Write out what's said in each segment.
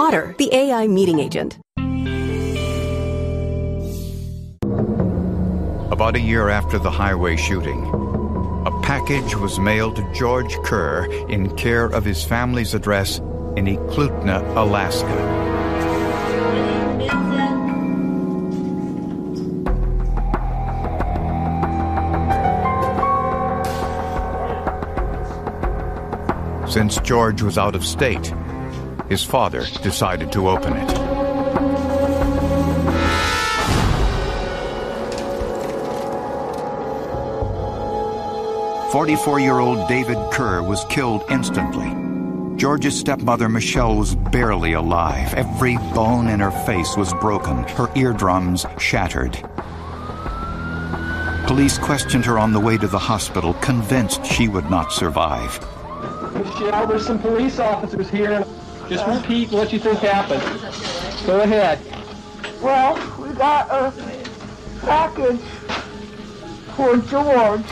Otter, the AI meeting agent. About a year after the highway shooting, a package was mailed to George Kerr in care of his family's address in Eklutna, Alaska. Since George was out of state, his father decided to open it. "44-year-old David Kerr was killed instantly. George's stepmother, Michelle, was barely alive. Every bone in her face was broken, her eardrums shattered. Police questioned her on the way to the hospital, convinced she would not survive. Michelle, there's some police officers here. Just repeat what you think happened. Go ahead. Well, we got a package for George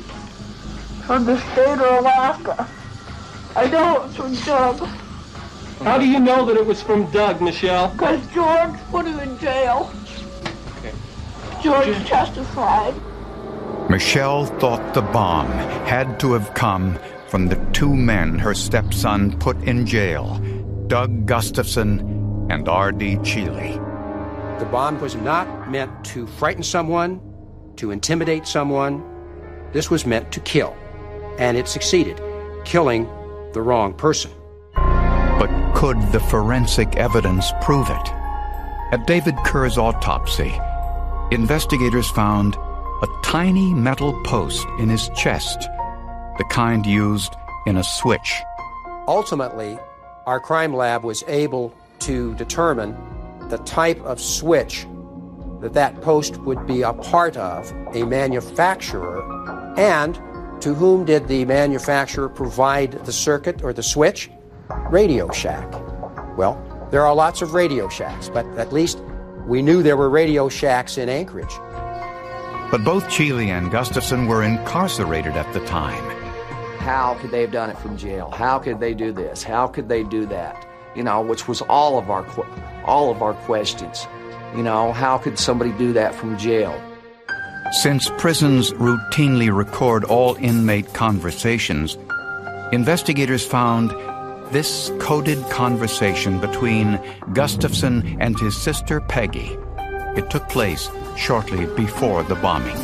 from the state of Alaska. I know it's from Doug. How do you know that it was from Doug, Michelle? Because George put him in jail. Okay. George testified. Michelle thought the bomb had to have come from the two men her stepson put in jail, Doug Gustafson and R.D. Cheeley. The bomb was not meant to frighten someone, to intimidate someone. This was meant to kill. And it succeeded, killing the wrong person. But could the forensic evidence prove it? At David Kerr's autopsy, investigators found a tiny metal post in his chest, the kind used in a switch. Ultimately, our crime lab was able to determine the type of switch that post would be a part of, a manufacturer, and to whom did the manufacturer provide the circuit or the switch? Radio Shack. Well, there are lots of Radio Shacks, but at least we knew there were Radio Shacks in Anchorage. But both Cheeley and Gustafson were incarcerated at the time. How could they have done it from jail? How could they do this? How could they do that? Which was all of our questions. How could somebody do that from jail? Since prisons routinely record all inmate conversations, investigators found this coded conversation between Gustafson and his sister Peggy. It took place shortly before the bombing.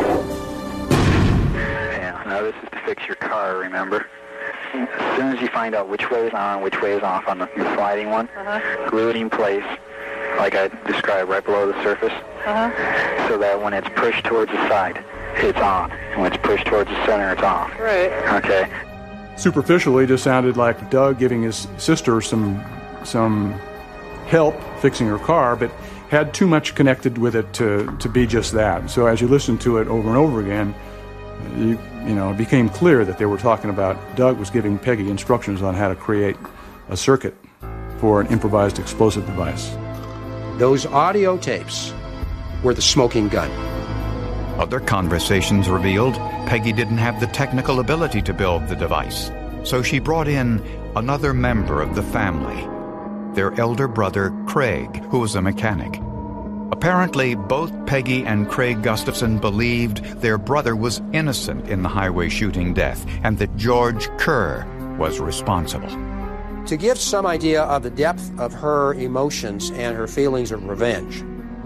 Yeah, now this is to fix your car, remember? As soon as you find out which way is on, which way is off on the sliding one, glue it in place, like I described, right below the surface, so that when it's pushed towards the side, it's on. And when it's pushed towards the center, it's off. Right. Okay. Superficially, it just sounded like Doug giving his sister some help fixing her car, but had too much connected with it to be just that. So as you listen to it over and over again, it became clear that they were talking about Doug was giving Peggy instructions on how to create a circuit for an improvised explosive device. Those audio tapes were the smoking gun. Other conversations revealed Peggy didn't have the technical ability to build the device, so she brought in another member of the family, their elder brother, Craig, who was a mechanic. Apparently, both Peggy and Craig Gustafson believed their brother was innocent in the highway shooting death and that George Kerr was responsible. To give some idea of the depth of her emotions and her feelings of revenge,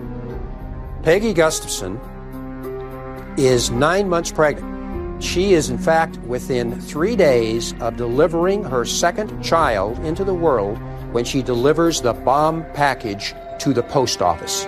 Peggy Gustafson is 9 months pregnant. She is, in fact, within 3 days of delivering her second child into the world when she delivers the bomb package to the post office.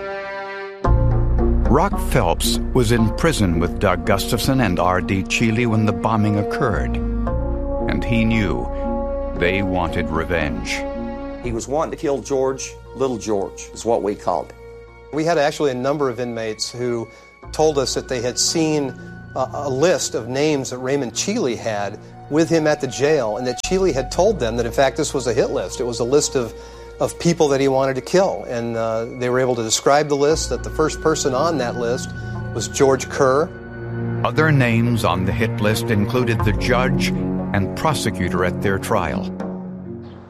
Rock Phelps was in prison with Doug Gustafson and R.D. Cheeley when the bombing occurred, and he knew they wanted revenge. He was wanting to kill George. Little George is what we called him. We had actually a number of inmates who told us that they had seen a list of names that Raymond Cheeley had with him at the jail, and that Cheeley had told them that, in fact, this was a hit list. It was a list of people that he wanted to kill, and they were able to describe the list, that the first person on that list was George Kerr. Other names on the hit list included the judge and prosecutor at their trial.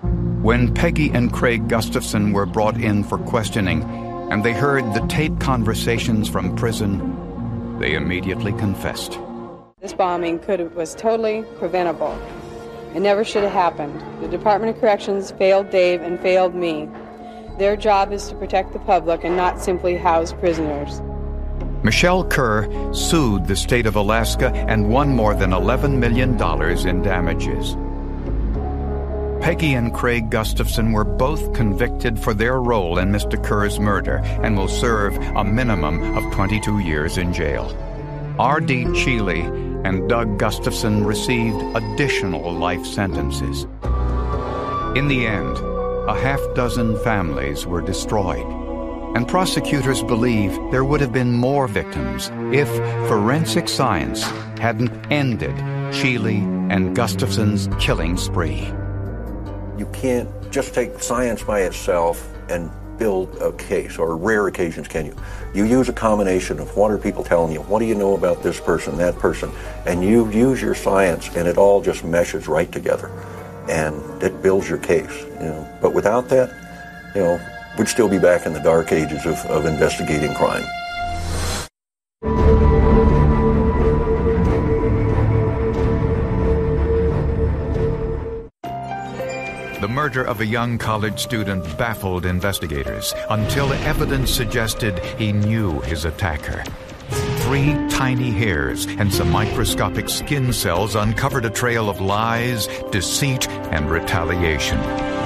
When Peggy and Craig Gustafson were brought in for questioning, and they heard the tape conversations from prison, they immediately confessed. This bombing was totally preventable. It never should have happened. The Department of Corrections failed Dave and failed me. Their job is to protect the public and not simply house prisoners. Michelle Kerr sued the state of Alaska and won more than $11 million in damages. Peggy and Craig Gustafson were both convicted for their role in Mr. Kerr's murder and will serve a minimum of 22 years in jail. R.D. Cheeley and Doug Gustafson received additional life sentences. In the end, a half-dozen families were destroyed, and prosecutors believe there would have been more victims if forensic science hadn't ended Cheeley and Gustafson's killing spree. You can't just take science by itself and build a case, or rare occasions can you. You use a combination of what are people telling you, what do you know about this person, that person, and you use your science and it all just meshes right together and it builds your case. But without that, we'd still be back in the dark ages of investigating crime. The murder of a young college student baffled investigators until evidence suggested he knew his attacker. 3 tiny hairs and some microscopic skin cells uncovered a trail of lies, deceit, and retaliation.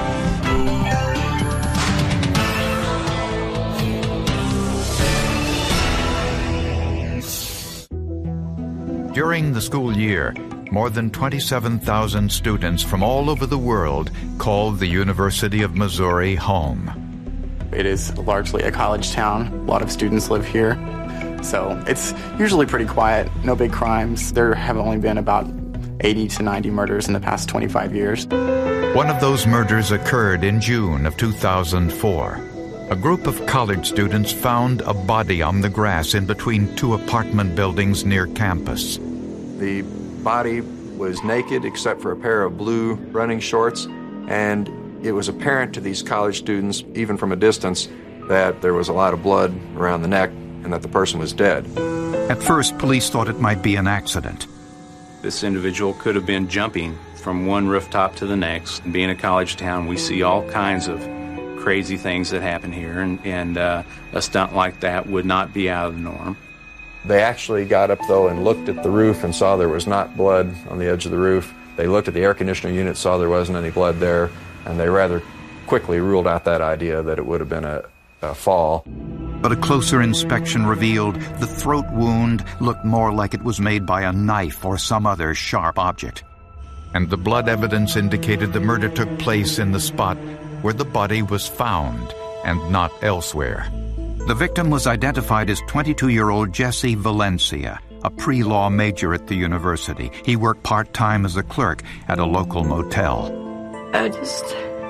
During the school year, more than 27,000 students from all over the world called the University of Missouri home. It is largely a college town. A lot of students live here. So it's usually pretty quiet, no big crimes. There have only been about 80 to 90 murders in the past 25 years. One of those murders occurred in June of 2004. A group of college students found a body on the grass in between 2 apartment buildings near campus. The body was naked except for a pair of blue running shorts, and it was apparent to these college students, even from a distance, that there was a lot of blood around the neck and that the person was dead. At first, police thought it might be an accident. This individual could have been jumping from one rooftop to the next. Being a college town, we see all kinds of crazy things that happen here, and a stunt like that would not be out of the norm. They actually got up, though, and looked at the roof and saw there was not blood on the edge of the roof. They looked at the air conditioner unit, saw there wasn't any blood there, and they rather quickly ruled out that idea that it would have been a fall. But a closer inspection revealed the throat wound looked more like it was made by a knife or some other sharp object. And the blood evidence indicated the murder took place in the spot where the body was found and not elsewhere. The victim was identified as 22-year-old Jesse Valencia, a pre-law major at the university. He worked part-time as a clerk at a local motel. I just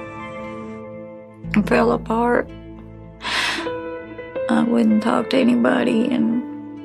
fell apart. I wouldn't talk to anybody, and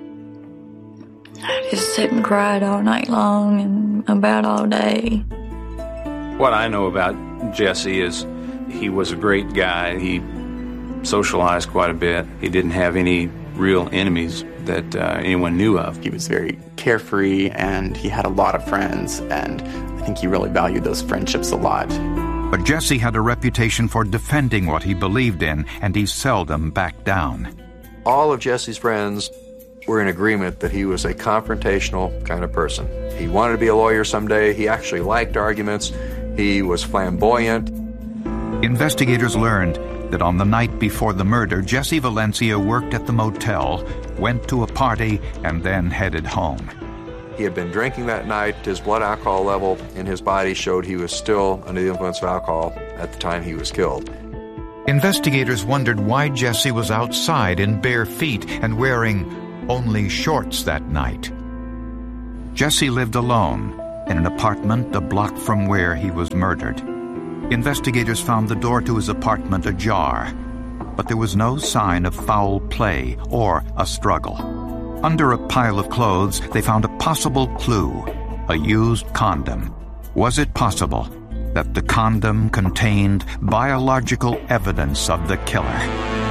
I just sat and cried all night long and about all day. What I know about Jesse is he was a great guy. He socialized quite a bit. He didn't have any real enemies that anyone knew of. He was very carefree, and he had a lot of friends, and I think he really valued those friendships a lot. But Jesse had a reputation for defending what he believed in, and he seldom backed down. All of Jesse's friends were in agreement that he was a confrontational kind of person. He wanted to be a lawyer someday. He actually liked arguments. He was flamboyant. Investigators learned that on the night before the murder, Jesse Valencia worked at the motel, went to a party, and then headed home. He had been drinking that night. His blood alcohol level in his body showed he was still under the influence of alcohol at the time he was killed. Investigators wondered why Jesse was outside in bare feet and wearing only shorts that night. Jesse lived alone in an apartment a block from where he was murdered. Investigators found the door to his apartment ajar, but there was no sign of foul play or a struggle. Under a pile of clothes, they found a possible clue, a used condom. Was it possible that the condom contained biological evidence of the killer.